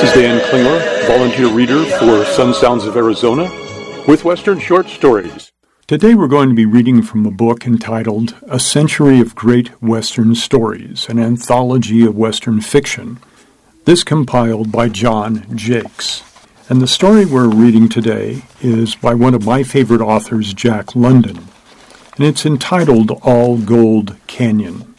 is Dan Klingler, volunteer reader for Sun Sounds of Arizona, with Western Short Stories. Today we're going to be reading from a book entitled A Century of Great Western Stories, an anthology of Western fiction. This compiled by John Jakes. And the story we're reading today is by one of my favorite authors, Jack London, and it's entitled All Gold Canyon.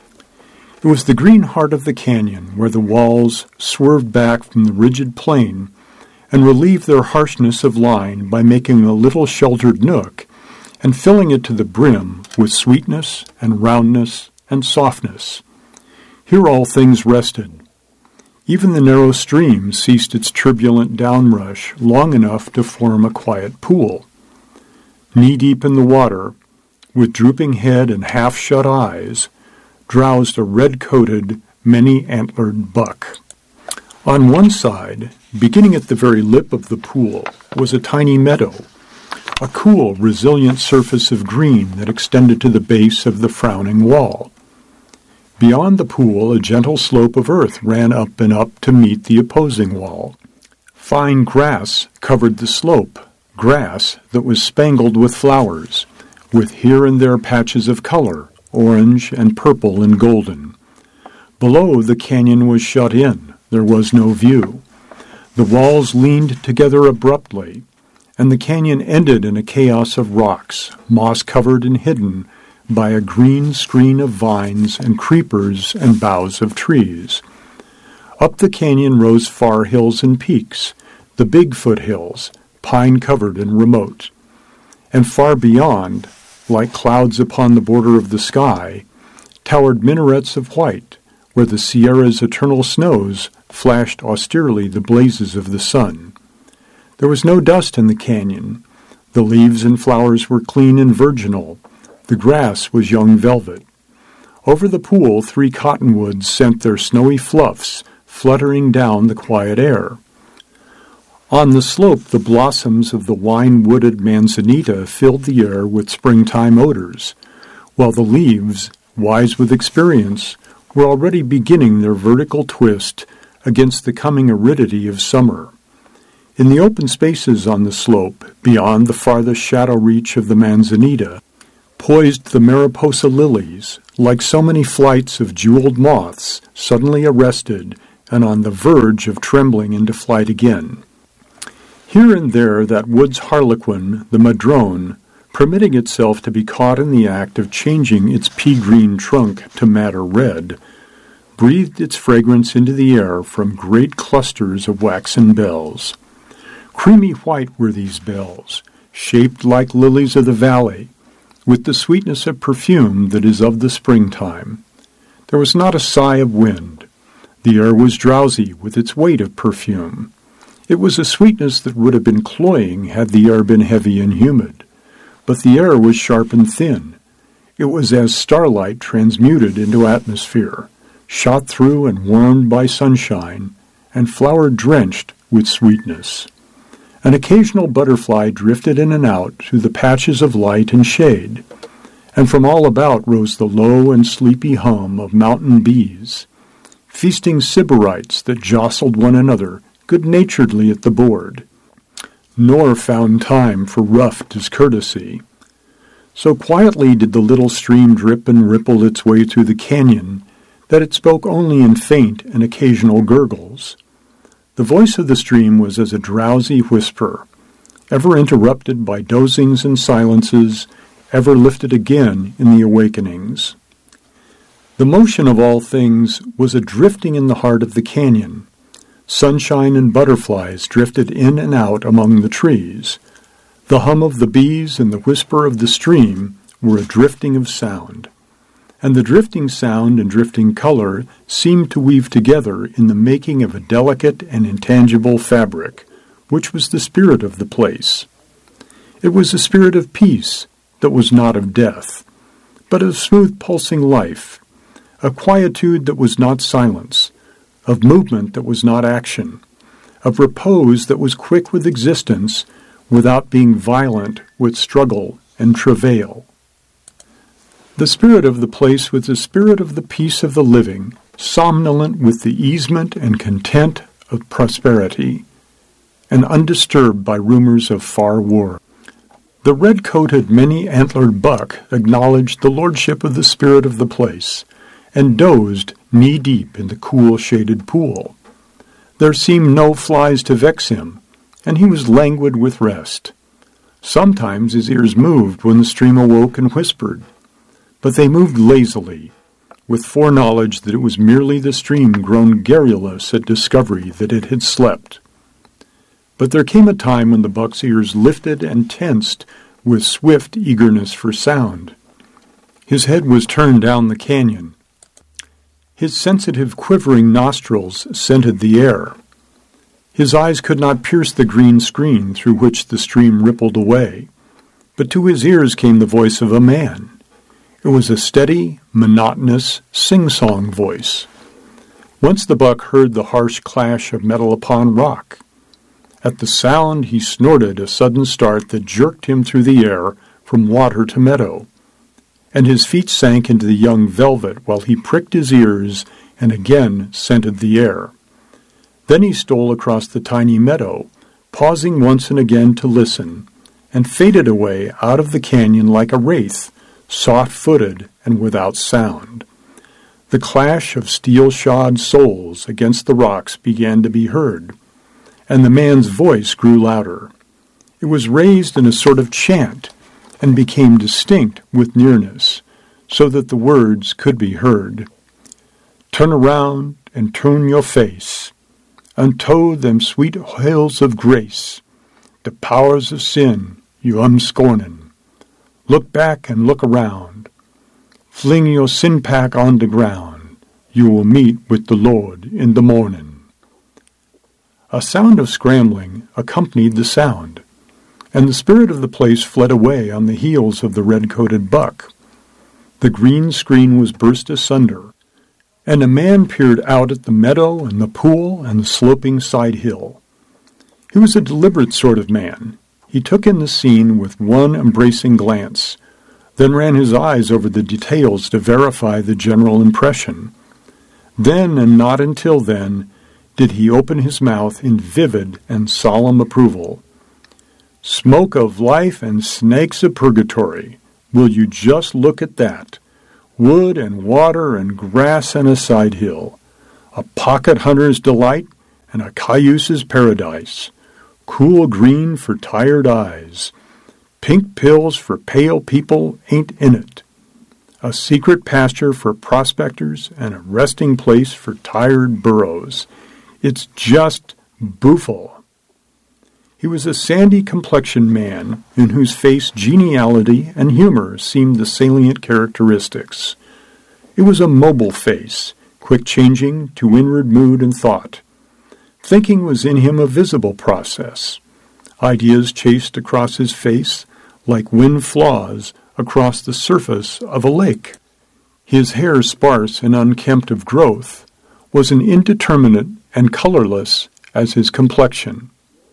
It was the green heart of the canyon where the walls swerved back from the rigid plain and relieved their harshness of line by making a little sheltered nook and filling it to the brim with sweetness and roundness and softness. Here all things rested. Even the narrow stream ceased its turbulent downrush long enough to form a quiet pool. Knee-deep in the water, with drooping head and half-shut eyes, drowsed a red-coated, many-antlered buck. On one side, beginning at the very lip of the pool, was a tiny meadow, a cool, resilient surface of green that extended to the base of the frowning wall. Beyond the pool, a gentle slope of earth ran up and up to meet the opposing wall. Fine grass covered the slope, grass that was spangled with flowers, with here and there patches of color, orange and purple and golden. Below, the canyon was shut in. There was no view. The walls leaned together abruptly, and the canyon ended in a chaos of rocks, moss-covered and hidden by a green screen of vines and creepers and boughs of trees. Up the canyon rose far hills and peaks, the big foothills, pine-covered and remote. And far beyond, like clouds upon the border of the sky, towered minarets of white, where the Sierra's eternal snows flashed austerely the blazes of the sun. There was no dust in the canyon. The leaves and flowers were clean and virginal. The grass was young velvet. Over the pool, 3 cottonwoods sent their snowy fluffs fluttering down the quiet air. On the slope, the blossoms of the wine-wooded manzanita filled the air with springtime odors, while the leaves, wise with experience, were already beginning their vertical twist against the coming aridity of summer. In the open spaces on the slope, beyond the farthest shadow reach of the manzanita, poised the Mariposa lilies, like so many flights of jeweled moths suddenly arrested and on the verge of trembling into flight again. Here and there that wood's harlequin, the madrone, permitting itself to be caught in the act of changing its pea-green trunk to madder red, breathed its fragrance into the air from great clusters of waxen bells. Creamy white were these bells, shaped like lilies of the valley, with the sweetness of perfume that is of the springtime. There was not a sigh of wind. The air was drowsy with its weight of perfume. It was a sweetness that would have been cloying had the air been heavy and humid. But the air was sharp and thin. It was as starlight transmuted into atmosphere, shot through and warmed by sunshine, and flower-drenched with sweetness. An occasional butterfly drifted in and out through the patches of light and shade, and from all about rose the low and sleepy hum of mountain bees, feasting sybarites that jostled one another good-naturedly at the board, nor found time for rough discourtesy. So quietly did the little stream drip and ripple its way through the canyon that it spoke only in faint and occasional gurgles. The voice of the stream was as a drowsy whisper, ever interrupted by dozings and silences, ever lifted again in the awakenings. The motion of all things was a drifting in the heart of the canyon. Sunshine and butterflies drifted in and out among the trees. The hum of the bees and the whisper of the stream were a drifting of sound. And the drifting sound and drifting color seemed to weave together in the making of a delicate and intangible fabric, which was the spirit of the place. It was a spirit of peace that was not of death, but of smooth pulsing life, a quietude that was not silence, of movement that was not action, of repose that was quick with existence without being violent with struggle and travail. The spirit of the place was the spirit of the peace of the living, somnolent with the easement and content of prosperity, and undisturbed by rumors of far war. The red-coated, many-antlered buck acknowledged the lordship of the spirit of the place, and dozed knee-deep in the cool, shaded pool. There seemed no flies to vex him, and he was languid with rest. Sometimes his ears moved when the stream awoke and whispered, but they moved lazily, with foreknowledge that it was merely the stream grown garrulous at discovery that it had slept. But there came a time when the buck's ears lifted and tensed with swift eagerness for sound. His head was turned down the canyon. His sensitive, quivering nostrils scented the air. His eyes could not pierce the green screen through which the stream rippled away, but to his ears came the voice of a man. It was a steady, monotonous, sing-song voice. Once the buck heard the harsh clash of metal upon rock. At the sound he snorted a sudden start that jerked him through the air from water to meadow, and his feet sank into the young velvet while he pricked his ears and again scented the air. Then he stole across the tiny meadow, pausing once and again to listen, and faded away out of the canyon like a wraith, soft-footed and without sound. The clash of steel-shod soles against the rocks began to be heard, and the man's voice grew louder. It was raised in a sort of chant, and became distinct with nearness, so that the words could be heard. Turn around and turn your face unto them sweet hills of grace, the powers of sin you scornin'. Look back and look around. Fling your sin pack on the ground. You will meet with the Lord in the morning. A sound of scrambling accompanied the sound, and the spirit of the place fled away on the heels of the red-coated buck. The green screen was burst asunder, and a man peered out at the meadow and the pool and the sloping side hill. He was a deliberate sort of man. He took in the scene with one embracing glance, then ran his eyes over the details to verify the general impression. Then, and not until then, did he open his mouth in vivid and solemn approval. Smoke of life and snakes of purgatory. Will you just look at that? Wood and water and grass and a side hill. A pocket hunter's delight and a cayuse's paradise. Cool green for tired eyes. Pink pills for pale people ain't in it. A secret pasture for prospectors and a resting place for tired burros. It's just booful. He was a sandy-complexioned man in whose face geniality and humor seemed the salient characteristics. It was a mobile face, quick-changing to inward mood and thought. Thinking was in him a visible process. Ideas chased across his face like wind flaws across the surface of a lake. His hair, sparse and unkempt of growth, was as indeterminate and colorless as his complexion.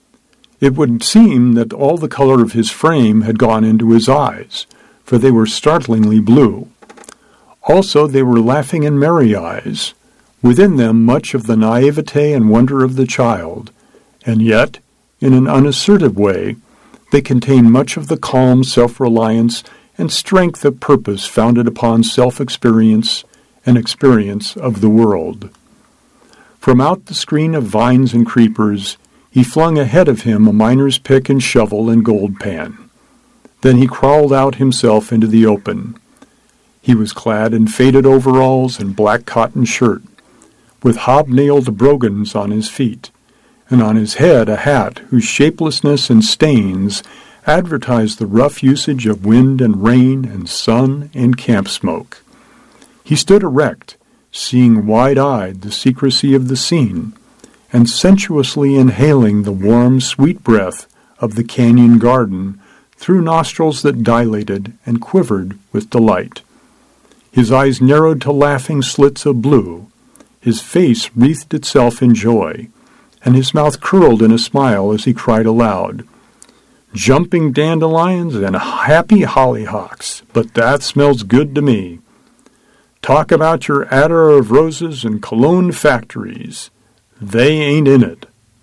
It would seem that all the color of his frame had gone into his eyes, for they were startlingly blue. Also, they were laughing and merry eyes, within them much of the naivete and wonder of the child, and yet, in an unassertive way, they contained much of the calm self-reliance and strength of purpose founded upon self-experience and experience of the world. From out the screen of vines and creepers, he flung ahead of him a miner's pick and shovel and gold pan. Then he crawled out himself into the open. He was clad in faded overalls and black cotton shirt, with hobnailed brogans on his feet, and on his head a hat whose shapelessness and stains advertised the rough usage of wind and rain and sun and camp smoke. He stood erect, seeing wide-eyed the secrecy of the scene, and sensuously inhaling the warm, sweet breath of the canyon garden through nostrils that dilated and quivered with delight. His eyes narrowed to laughing slits of blue, his face wreathed itself in joy, and his mouth curled in a smile as he cried aloud, "Jumping dandelions and happy hollyhocks, but that smells good to me. Talk about your attar of roses and cologne factories. They ain't in it."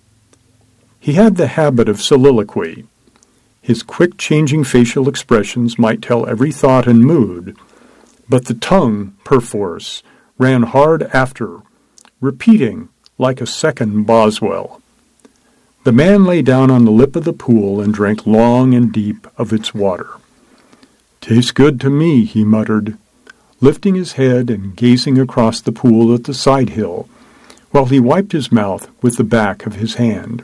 He had the habit of soliloquy. His quick-changing facial expressions might tell every thought and mood, but the tongue, perforce, ran hard after, repeating like a second Boswell. The man lay down on the lip of the pool and drank long and deep of its water. "Tastes good to me," he muttered, lifting his head and gazing across the pool at the side hill, while he wiped his mouth with the back of his hand.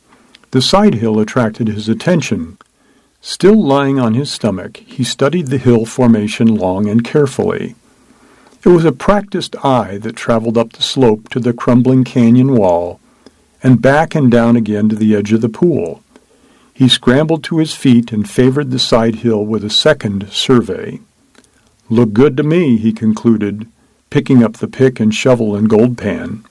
The side hill attracted his attention. Still lying on his stomach, he studied the hill formation long and carefully. It was a practiced eye that traveled up the slope to the crumbling canyon wall, and back and down again to the edge of the pool. He scrambled to his feet and favored the side hill with a second survey. "Look good to me," he concluded, picking up the pick and shovel and gold pan.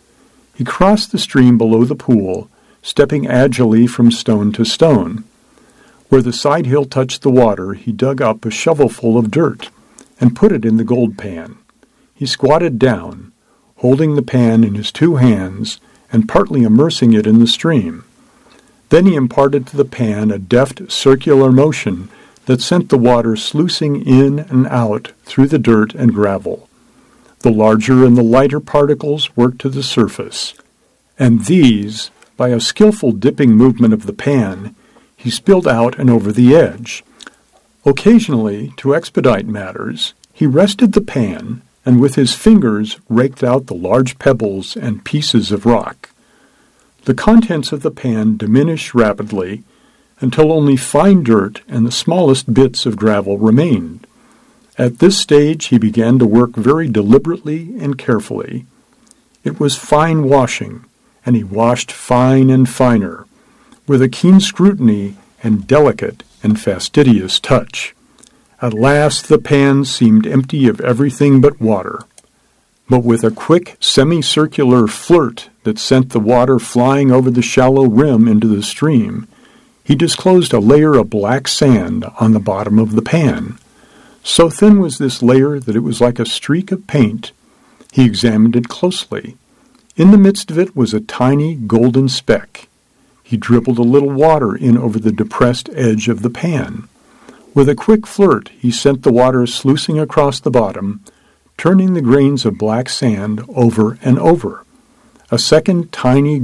He crossed the stream below the pool, stepping agilely from stone to stone. Where the side hill touched the water, he dug up a shovelful of dirt and put it in the gold pan. He squatted down, holding the pan in his two hands and partly immersing it in the stream. Then he imparted to the pan a deft circular motion that sent the water sluicing in and out through the dirt and gravel. The larger and the lighter particles worked to the surface, and these, by a skillful dipping movement of the pan, he spilled out and over the edge. Occasionally, to expedite matters, he rested the pan and with his fingers raked out the large pebbles and pieces of rock. The contents of the pan diminished rapidly until only fine dirt and the smallest bits of gravel remained. At this stage he began to work very deliberately and carefully. It was fine washing, and he washed fine and finer, with a keen scrutiny and delicate and fastidious touch. At last the pan seemed empty of everything but water. But with a quick semicircular flirt that sent the water flying over the shallow rim into the stream, he disclosed a layer of black sand on the bottom of the pan. So thin was this layer that it was like a streak of paint. He examined it closely. In the midst of it was a tiny golden speck. He dribbled a little water in over the depressed edge of the pan. With a quick flirt, he sent the water sluicing across the bottom, turning the grains of black sand over and over. A second tiny